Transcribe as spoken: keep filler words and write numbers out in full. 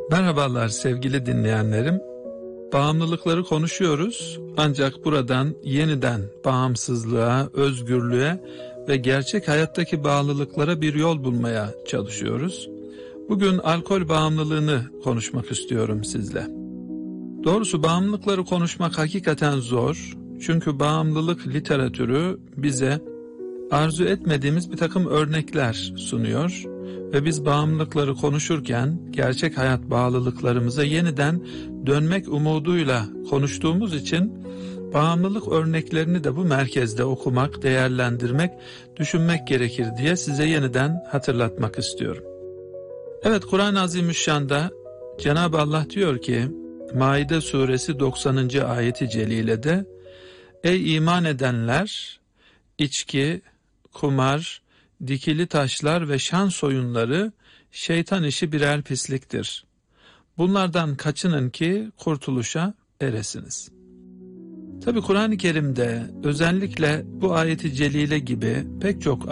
Merhabalar sevgili dinleyenlerim. Bağımlılıkları konuşuyoruz ancak buradan yeniden bağımsızlığa, özgürlüğe ve gerçek hayattaki bağlılıklara bir yol bulmaya çalışıyoruz. Bugün alkol bağımlılığını konuşmak istiyorum sizle. Doğrusu bağımlılıkları konuşmak hakikaten zor. Çünkü bağımlılık literatürü bize arzu etmediğimiz bir takım örnekler sunuyor. Ve biz bağımlılıkları konuşurken gerçek hayat bağlılıklarımıza yeniden dönmek umuduyla konuştuğumuz için bağımlılık örneklerini de bu merkezde okumak, değerlendirmek, düşünmek gerekir diye size yeniden hatırlatmak istiyorum. Evet, Kur'an-ı Azimüşşan'da Cenab-ı Allah diyor ki Maide suresi doksanıncı ayeti celilede: Ey iman edenler, içki, kumar, dikili taşlar ve şans oyunları şeytan işi birer pisliktir. Bunlardan kaçının ki kurtuluşa eresiniz. Tabi Kur'an-ı Kerim'de özellikle bu ayeti celile gibi pek çok